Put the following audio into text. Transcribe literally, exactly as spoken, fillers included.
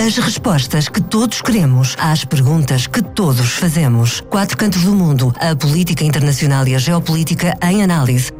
As respostas que todos queremos às perguntas que todos fazemos. Quatro cantos do mundo, a política internacional e a geopolítica em análise,